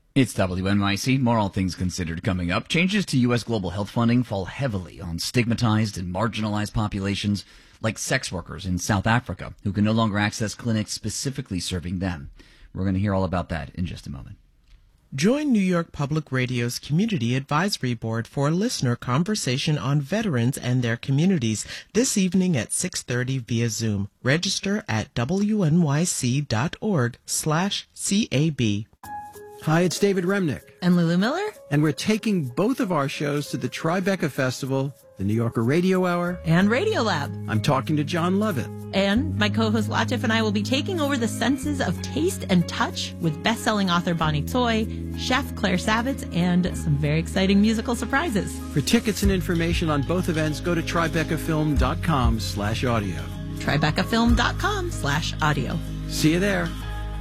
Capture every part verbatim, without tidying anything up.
It's W N Y C. More All Things Considered coming up. Changes to U S global health funding fall heavily on stigmatized and marginalized populations like sex workers in South Africa who can no longer access clinics specifically serving them. We're going to hear all about that in just a moment. Join New York Public Radio's Community Advisory Board for a listener conversation on veterans and their communities this evening at six thirty via Zoom. Register at wnyc.org slash CAB. Hi, it's David Remnick. And Lulu Miller. And we're taking both of our shows to the Tribeca Festival, the New Yorker Radio Hour, and Radio Lab. I'm talking to John Lovett. And my co-host Latif and I will be taking over the senses of taste and touch with best-selling author Bonnie Tsui, chef Claire Savitz, and some very exciting musical surprises. For tickets and information on both events, go to tribecafilm.com slash audio. tribecafilm.com slash audio. See you there.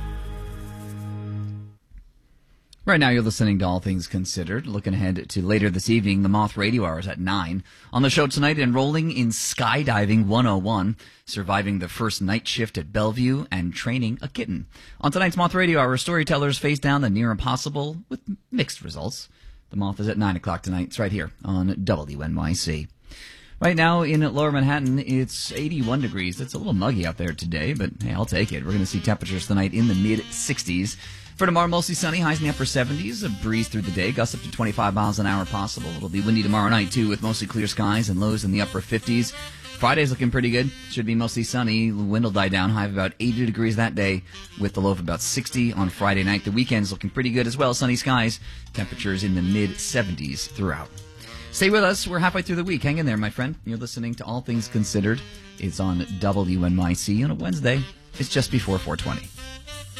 Right now, you're listening to All Things Considered. Looking ahead to later this evening, the Moth Radio Hour is at nine. On the show tonight, enrolling in Skydiving one oh one, surviving the first night shift at Bellevue, and training a kitten. On tonight's Moth Radio Hour, storytellers face down the near impossible with mixed results. The Moth is at nine o'clock tonight. It's right here on W N Y C. Right now in Lower Manhattan, it's eighty-one degrees. It's a little muggy out there today, but hey, I'll take it. We're going to see temperatures tonight in the mid-sixties. For tomorrow, mostly sunny, highs in the upper seventies, a breeze through the day, gusts up to twenty-five miles an hour possible. It'll be windy tomorrow night, too, with mostly clear skies and lows in the upper fifties. Friday's looking pretty good. Should be mostly sunny. The wind will die down, high of about eighty degrees that day, with the low of about sixty on Friday night. The weekend's looking pretty good as well. Sunny skies, temperatures in the mid-seventies throughout. Stay with us. We're halfway through the week. Hang in there, my friend. You're listening to All Things Considered. It's on W N Y C on a Wednesday. It's just before four twenty.